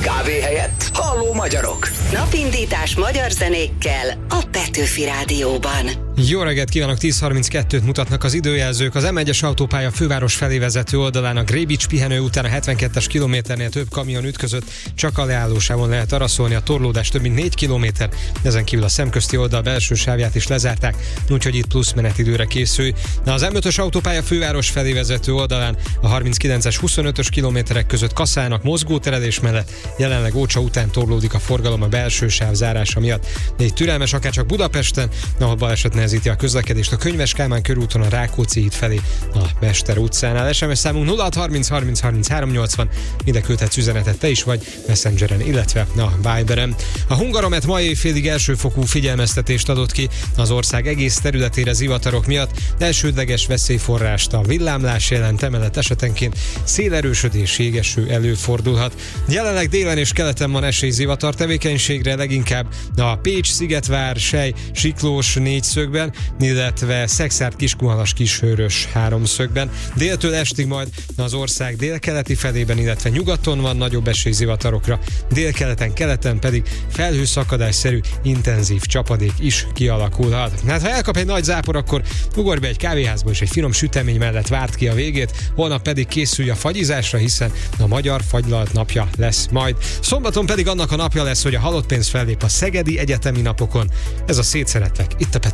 Kávé helyett halló magyarok. Napindítás magyar zenékkel a Petőfi Rádióban. Jó reggelt kívánok, 10:32-t mutatnak az időjelzők. Az M1-es autópálya főváros felé vezető oldalán a Grébics pihenő után a 72-es kilométernél több kamion ütközött, csak a leállósávon lehet araszolni, a torlódás több mint 4 kilométer, ezen kívül a szemközti oldal belső sávját is lezárták, úgyhogy itt plusz menetidőre készülj. Az M5-ös autópálya főváros felé vezető oldalán a 39-es 25-ös kilométerek között kaszálnak mozgóterelés mellett, jelenleg Ócsa után torlódik a forgalom a belső sáv zárása miatt. De így türelmes akárcsak Budapesten, ahol baleset nehezíti a közlekedést a Könyves Kálmán körúton a Rákóczi híd felé a Mester utcánál. SMS számunk 0630 30 30 380, ide küldhetsz üzenetet te is, vagy Messengeren, illetve a Viberen. A Hungaromet mai éjfélig elsőfokú figyelmeztetést adott ki az ország egész területére zivatarok miatt. Elsődleges veszélyforrást a villámlás jelent, emellett esetenként szélerősödés, jégeső előfordulhat. Jelenleg délen és keleten van esély zivatar tevékenységre, leginkább a Pécs, Szigetvár, Sely, Siklós négyszögben, illetve Szexárd, Kiskunhalas, Kishőrös háromszögben. Déltől estig majd az ország délkeleti felében, illetve nyugaton van nagyobb esély zivatarokra, délkeleten, keleten pedig felhőszakadásszerű intenzív csapadék is kialakulhat. Hát ha elkap egy nagy zápor, akkor ugorj be egy kávéházba és egy finom sütemény mellett várt ki a végét, holnap pedig készülj a fagyizásra, hiszen a magyar fagylalt napja lesz majd. Szombaton pedig annak a napja lesz, hogy a halott pénz fellép a Szegedi Egyetemi Napokon. Ez a Szétszeretlek, itt a